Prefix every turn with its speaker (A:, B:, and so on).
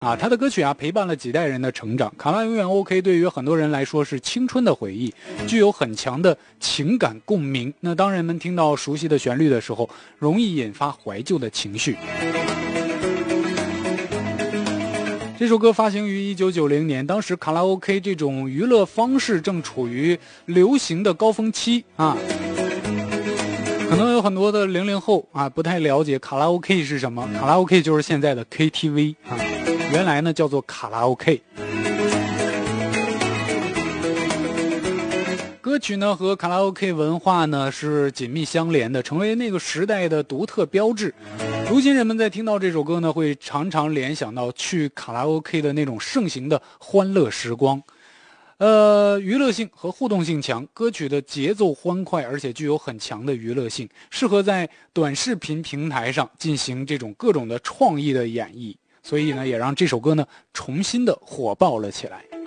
A: 啊，他的歌曲啊陪伴了几代人的成长。卡拉永远 OK 对于很多人来说是青春的回忆，具有很强的情感共鸣。那当人们听到熟悉的旋律的时候，容易引发怀旧的情绪。这首歌发行于1990年，当时卡拉 OK 这种娱乐方式正处于流行的高峰期啊。可能有很多的00后啊不太了解卡拉 OK 是什么，卡拉 OK 就是现在的 KTV 啊，原来呢叫做卡拉 OK。歌曲呢和卡拉 OK 文化呢是紧密相连的，成为那个时代的独特标志。如今人们在听到这首歌呢，会常常联想到去卡拉 OK 的那种盛行的欢乐时光。娱乐性和互动性强，歌曲的节奏欢快，而且具有很强的娱乐性，适合在短视频平台上进行这种各种的创意的演绎，所以呢，也让这首歌呢重新的火爆了起来。